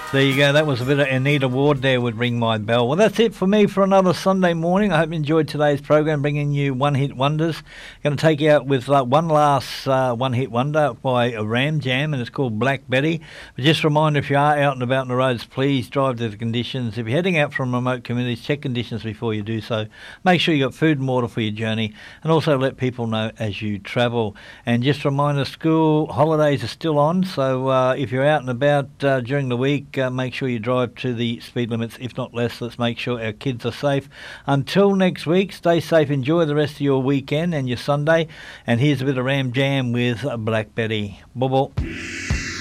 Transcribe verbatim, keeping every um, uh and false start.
There you go. That was a bit of Anita Ward there would ring my bell. Well, that's it for me for another Sunday morning. I hope you enjoyed today's program, bringing you one-hit wonders. Going to take you out with uh, one last uh, one-hit wonder by a Ram Jam, and it's called Black Betty. But just a reminder, if you are out and about on the roads, please drive to the conditions. If you're heading out from remote communities, check conditions before you do so. Make sure you've got food and water for your journey, and also let people know as you travel. And just a reminder, school holidays are still on, so uh, if you're out and about uh, during the week, Uh, make sure you drive to the speed limits, if not less. Let's make sure our kids are safe. Until next week, stay safe. Enjoy the rest of your weekend and your Sunday. And here's a bit of Ram Jam with Black Betty. Bubble.